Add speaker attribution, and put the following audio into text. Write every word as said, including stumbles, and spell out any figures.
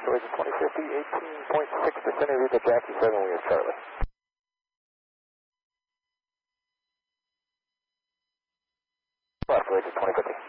Speaker 1: Legend twenty fifty, eighteen point six percent of the Jackie seven, we have Charlie. Left, Legend twenty fifty.